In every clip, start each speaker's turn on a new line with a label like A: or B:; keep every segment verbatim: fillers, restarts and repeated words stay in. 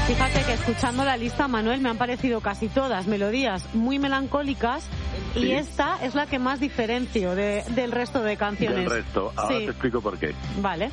A: Fíjate que escuchando la lista, Manuel, me han parecido casi todas melodías muy melancólicas y sí. Esta es la que más diferencio de, del resto de canciones.
B: Del resto. Ahora sí. Te explico por qué.
A: Vale.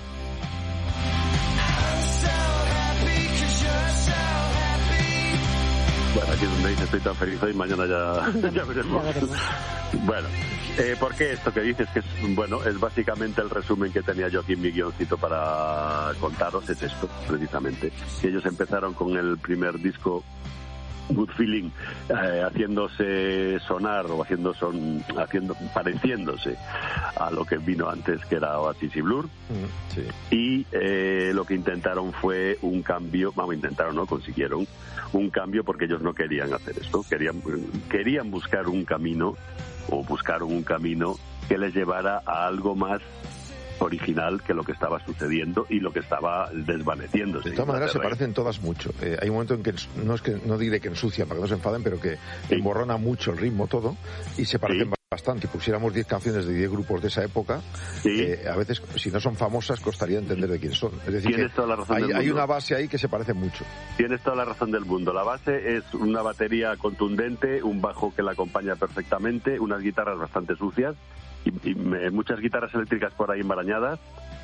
B: Bueno, aquí es donde dice estoy tan feliz hoy, mañana ya, ya veremos. Ya veremos. Bueno, eh, ¿por qué esto que dices? Que es, bueno, es básicamente el resumen que tenía yo aquí en mi guioncito para contaros, es esto, precisamente. Que ellos empezaron con el primer disco, Good Feeling, eh, haciéndose sonar o haciendo son, haciendo pareciéndose a lo que vino antes, que era Oasis y Blur. Mm, sí. Y eh, lo que intentaron fue un cambio, vamos, intentaron, no consiguieron un cambio porque ellos no querían hacer esto, querían querían buscar un camino o buscaron un camino que les llevara a algo más original que lo que estaba sucediendo y lo que estaba desvaneciéndose.
C: De todas maneras se parecen todas mucho. Eh, hay un momento en que no es que no diré que ensucia para que no se enfaden, pero que sí. emborrona mucho el ritmo todo y se parecen sí. bastante. Si pusiéramos diez canciones de diez grupos de esa época, sí. eh, a veces si no son famosas costaría entender de quién son. Es decir,
B: Tienes
C: que
B: toda la razón
C: hay,
B: del
C: hay
B: mundo.
C: una base ahí que se parece mucho.
B: Tienes toda la razón del mundo. La base es una batería contundente, un bajo que la acompaña perfectamente, unas guitarras bastante sucias y, y muchas guitarras eléctricas por ahí embarañadas.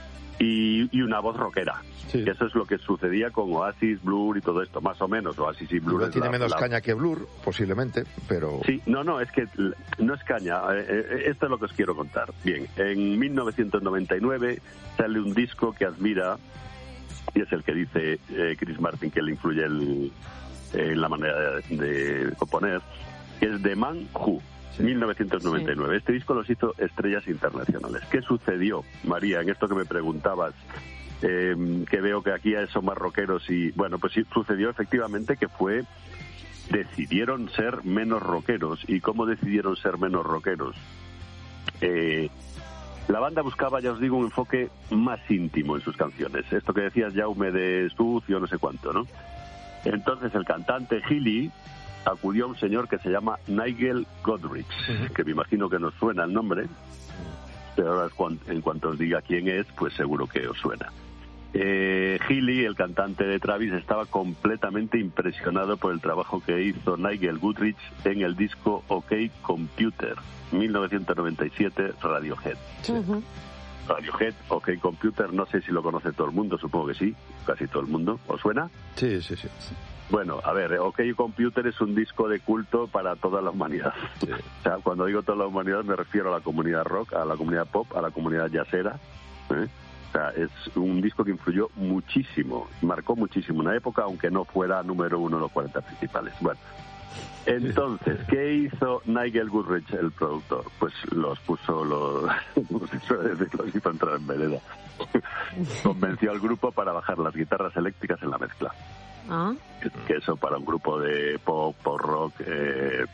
B: Y, y una voz rockera. Sí. Eso es lo que sucedía con Oasis, Blur y todo esto, más o menos. Oasis y Blur.
C: No tiene
B: la,
C: menos
B: la...
C: caña que Blur, posiblemente, pero...
B: Sí, no, no, es que no es caña. Eh, esto es lo que os quiero contar. Bien, en mil novecientos noventa y nueve sale un disco que admira, y es el que dice eh, Chris Martin que le influye el, eh, la manera de, de componer, que es The Man Who. Sí. mil novecientos noventa y nueve. Sí. Este disco los hizo estrellas internacionales. ¿Qué sucedió, María, en esto que me preguntabas? Eh, que veo que aquí son más rockeros y... Bueno, pues sí, sucedió efectivamente que fue... Decidieron ser menos rockeros. ¿Y cómo decidieron ser menos rockeros? Eh, la banda buscaba, ya os digo, un enfoque más íntimo en sus canciones. Esto que decías, Jaume, de sucio, no sé cuánto, ¿no? Entonces el cantante Healy acudió a un señor que se llama Nigel Godrich, uh-huh. que me imagino que nos suena el nombre, pero ahora en cuanto os diga quién es, pues seguro que os suena. Eh, Healy, el cantante de Travis, estaba completamente impresionado por el trabajo que hizo Nigel Godrich en el disco OK Computer, mil novecientos noventa y siete, Radiohead. Uh-huh. Radiohead, OK Computer, no sé si lo conoce todo el mundo, supongo que sí, casi todo el mundo. ¿Os suena?
C: Sí, sí, sí.
B: Bueno, a ver, OK Computer es un disco de culto para toda la humanidad. Sí. O sea, cuando digo toda la humanidad me refiero a la comunidad rock, a la comunidad pop, a la comunidad jazzera. ¿eh? O sea, es un disco que influyó muchísimo, marcó muchísimo una época, aunque no fuera número uno en los cuarenta principales. Bueno, entonces, ¿qué hizo Nigel Godrich, el productor? Pues los puso, los, los hizo entrar en vereda. Convenció al grupo para bajar las guitarras eléctricas en la mezcla. ¿Ah? Que eso para un grupo de pop o rock eh,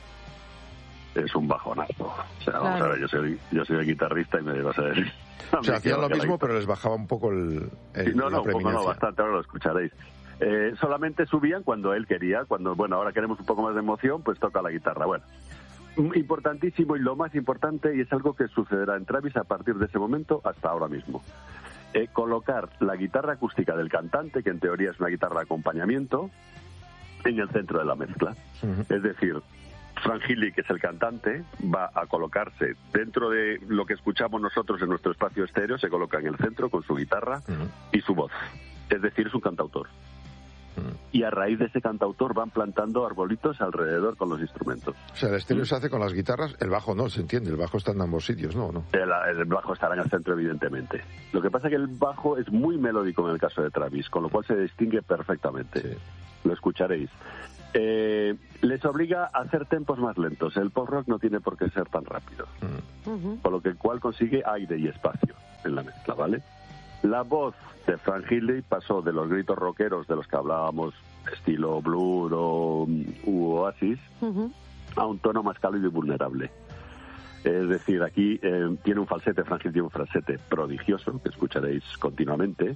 B: es un bajonazo. O sea, vamos claro. a ver, yo soy, yo soy el guitarrista y me vas a decir.
C: O sea, hacían lo mismo, pero les bajaba un poco el. el
B: sí, no, no, un poco no, bastante, ahora lo escucharéis. Eh, solamente subían cuando él quería, cuando, bueno, ahora queremos un poco más de emoción, pues toca la guitarra. Bueno, importantísimo y lo más importante, y es algo que sucederá en Travis a partir de ese momento hasta ahora mismo. Eh, colocar la guitarra acústica del cantante, que en teoría es una guitarra de acompañamiento, en el centro de la mezcla. Uh-huh. Es decir, Frank Healy, que es el cantante, va a colocarse dentro de lo que escuchamos nosotros en nuestro espacio estéreo, se coloca en el centro con su guitarra uh-huh. y su voz. Es decir, es un cantautor. Uh-huh. Y a raíz de ese cantautor van plantando arbolitos alrededor con los instrumentos.
C: O sea, el estéreo uh-huh. se hace con las guitarras, el bajo no, se entiende, el bajo está en ambos sitios, ¿no? ¿no?
B: El, el bajo estará en el centro, evidentemente. Lo que pasa es que el bajo es muy melódico en el caso de Travis, con lo cual se distingue perfectamente. Sí. Lo escucharéis. Eh, les obliga a hacer tempos más lentos. El pop rock no tiene por qué ser tan rápido. Uh-huh. Por lo que el cual consigue aire y espacio en la mezcla, ¿vale? La voz de Frank Healy pasó de los gritos rockeros de los que hablábamos, estilo Blur o u Oasis, uh-huh. a un tono más cálido y vulnerable. Es decir, aquí eh, tiene un falsete, Frank Healy tiene un falsete prodigioso, que escucharéis continuamente.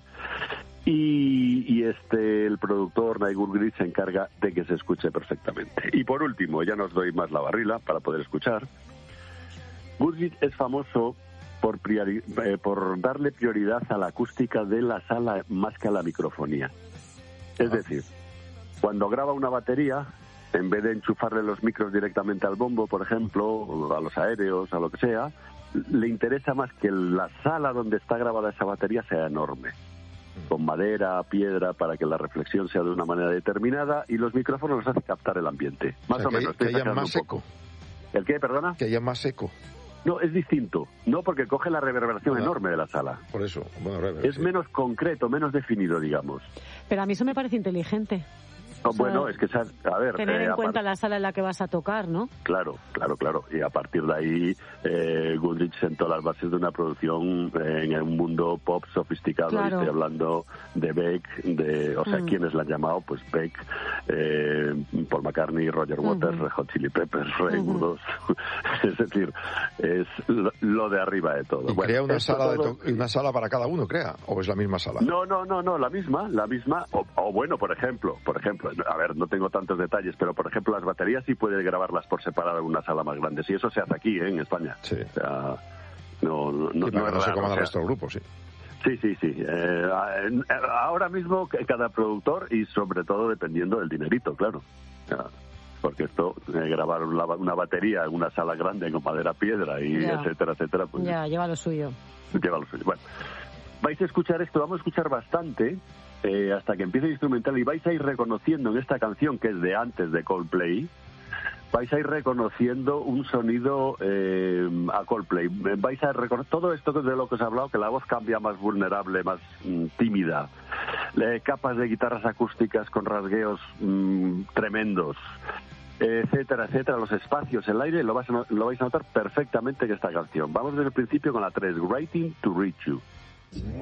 B: Y, y este el productor Nigel Godrich se encarga de que se escuche perfectamente. Y por último, ya no os doy más la barrila para poder escuchar. Godrich es famoso por, priori, eh, por darle prioridad a la acústica de la sala más que a la microfonía. Es decir, cuando graba una batería, en vez de enchufarle los micros directamente al bombo, por ejemplo, o a los aéreos, a lo que sea, le interesa más que la sala donde está grabada esa batería sea enorme, con madera, piedra, para que la reflexión sea de una manera determinada, y los micrófonos los hace captar el ambiente. Más
C: o sea,
B: o menos.
C: Que, que haya más eco.
B: ¿El qué, perdona?
C: Que haya más eco.
B: No, es distinto. No, porque coge la reverberación
C: Bueno,
B: enorme de la sala.
C: Por eso. Bueno, rever,
B: es
C: sí.
B: menos concreto, menos definido, digamos.
A: Pero a mí eso me parece inteligente.
B: Oh,
A: o sea,
B: bueno, es que, a ver...
A: Tener
B: eh,
A: en cuenta
B: apart...
A: la sala en la que vas a tocar, ¿no?
B: Claro, claro, claro. Y a partir de ahí, eh, Goodrich sentó las bases de una producción eh, en un mundo pop sofisticado.
A: Claro.
B: Estoy hablando de Beck, de, o sea, mm. ¿quiénes la han llamado? Pues Beck, eh, Paul McCartney, Roger Waters, uh-huh. Hot Chili Peppers, Ray uh-huh. Es decir, es lo, lo de arriba de todo.
C: ¿Y
B: bueno,
C: crea una sala,
B: todo...
C: de to... una sala para cada uno, crea? ¿O es la misma sala?
B: No, no, no, no, la misma, la misma. O, o bueno, por ejemplo, por ejemplo, a ver, no tengo tantos detalles, pero por ejemplo las baterías sí puede grabarlas por separado en una sala más grande. Si eso se hace aquí, ¿eh? En España.
C: Sí.
B: O sea, no, no, no,
C: sí,
B: no es
C: no
B: raro,
C: se coman
B: o sea,
C: el resto del grupo, sí.
B: Sí, sí, sí. Eh, ahora mismo cada productor, y sobre todo dependiendo del dinerito, claro. Porque esto, eh, grabar una, una batería en una sala grande con madera, piedra y
A: ya.
B: etcétera, etcétera, pues
A: ya, lleva lo suyo.
B: Lleva lo suyo. Bueno, vais a escuchar esto, vamos a escuchar bastante eh, hasta que empiece el instrumental, y vais a ir reconociendo en esta canción, que es de antes de Coldplay, vais a ir reconociendo un sonido eh, a Coldplay. Vais a reconocer todo esto de lo que os he hablado, que la voz cambia más vulnerable, más mm, tímida. Eh, capas de guitarras acústicas con rasgueos mm, tremendos, etcétera, etcétera. Los espacios, el aire, lo vais, a, lo vais a notar perfectamente en esta canción. Vamos desde el principio con la tres, Writing to Reach You.